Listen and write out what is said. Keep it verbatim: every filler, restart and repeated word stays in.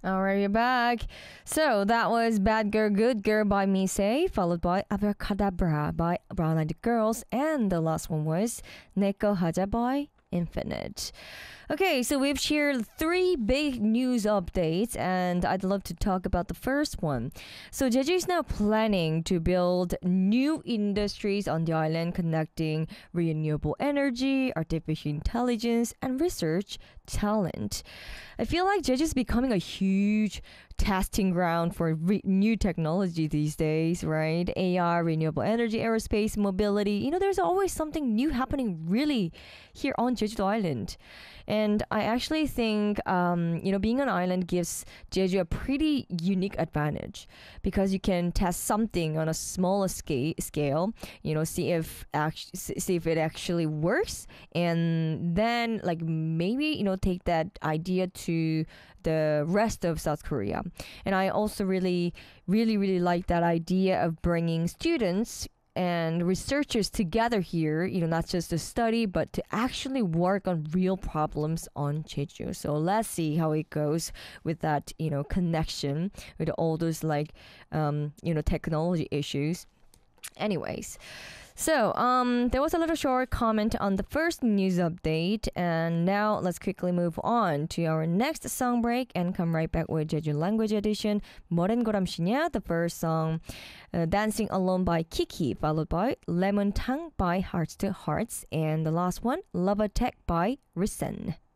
Alright, you're back. So that was Bad Girl, Good Girl by Mise, followed by Abracadabra by Brown Eyed Girls, and the last one was Neko Haja by Infinite. Okay, so we've shared three big news updates, and I'd love to talk about the first one. So Jeju is now planning to build new industries on the island connecting renewable energy, artificial intelligence, and research talent. I feel like Jeju is becoming a huge testing ground for re- new technology these days, right? A I, renewable energy, aerospace, mobility. You know, there's always something new happening really here on Jeju Island. And I actually think, um, you know, being an island gives Jeju a pretty unique advantage because you can test something on a smaller scale, scale you know, see if act- see if it actually works, and then like maybe you know take that idea to the rest of South Korea. And I also really, really, really like that idea of bringing students and researchers together here, you know, not just to study, but to actually work on real problems on Jeju. So let's see how it goes with that, you know, connection with all those like, um, you know, technology issues. Anyways, so um, there was a little short comment on the first news update, and now let's quickly move on to our next song break and come right back with Jeju Language Edition. 뭐는 고람시냐, the first song, uh, Dancing Alone by Kiki, followed by Lemon Tang by Hearts to Hearts, and the last one, Love Attack by Risen.